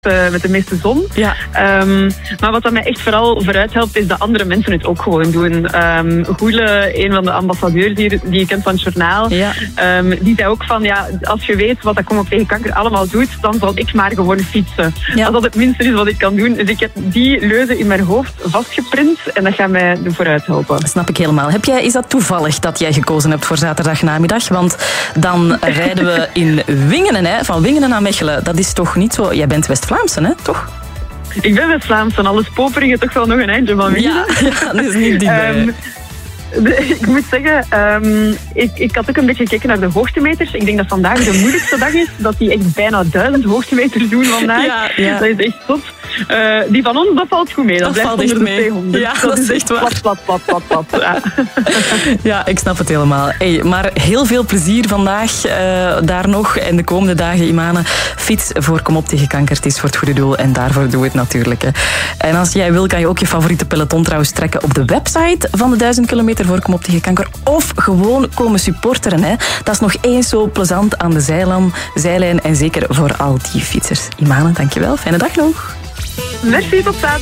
met de meeste zon. Ja. Maar wat dat mij echt vooral vooruit helpt, is dat andere mensen het ook gewoon doen. Goele, een van de ambassadeurs die je kent van het journaal, die zei ook van, ja, als je weet wat dat Kom op tegen kanker allemaal doet, dan zal ik maar gewoon fietsen. Ja. Als dat het minste is wat ik kan doen. Dus ik heb die leuze in mijn hoofd vastgeprint en dat gaat mij vooruit helpen. Dat snap ik helemaal. Is dat toevallig dat jij gekozen hebt voor zaterdagnamiddag? Want dan rijden we in Wingenen, hè? Van Wingenen naar Mechelen. Dat is toch niet zo... Jij bent West-Vlaamse, hè? Toch? Ik ben West-Vlaams en alles Poperingen toch wel nog een eindje van Wingenen. Ja, dat is niet dichtbij. Ik moet zeggen, ik had ook een beetje gekeken naar de hoogtemeters. Ik denk dat vandaag de moeilijkste dag is, dat die echt bijna 1000 hoogtemeters doen vandaag. Ja. Dat is echt top. Die van ons, dat valt goed mee. Dat blijft onder de 200. Ja, dat is echt waar. Plat. Ja. Ja, ik snap het helemaal. Maar heel veel plezier vandaag daar nog. En de komende dagen, Imane, fiets voor Kom op tegen kanker. Het is voor het goede doel en daarvoor doe het natuurlijk. Hè. En als jij wil, kan je ook je favoriete peloton trouwens trekken op de website van de 1000 kilometer voor Kom op tegen kanker. Of gewoon komen supporteren. Hè. Dat is nog eens zo plezant aan de zijlijn. En zeker voor al die fietsers. Imane, dankjewel. Fijne dag nog. Merci, tot zaterdag.